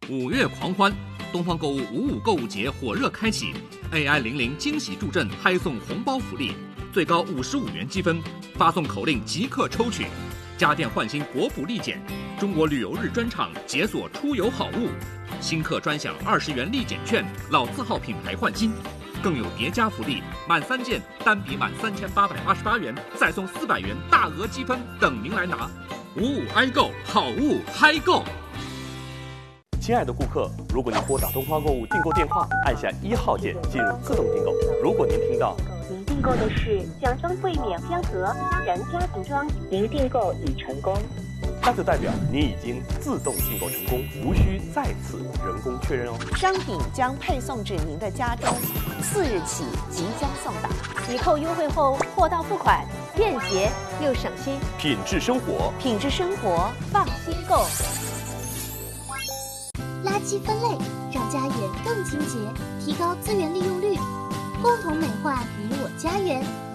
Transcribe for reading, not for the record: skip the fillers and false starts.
5月狂欢，东方购物55购物节火热开启 ，AI00惊喜助阵拍送红包福利，最高55元积分，发送口令即刻抽取，家电换新国补立减，中国旅游日专场解锁出游好物，新客专享20元立减券，老字号品牌换新。更有叠加福利，满3件单笔满3888元，再送400元大额积分等您来拿。55爱购，好物嗨购。 亲爱的顾客，如果您拨打东方购物订购电话，按下1号键进入自动订购。如果您听到您订购的是奖装柜免香盒家人家庭装，您订购已成功， 那就代表您已经自动订购成功，无需再次人工确认哦。 商品将配送至您的家中，4日起即将送达。 抵扣优惠后，货到付款，便捷又省心。 品质生活， 品质生活，放心购。 垃圾分类让家园更清洁，提高资源利用率，共同美化你我家园。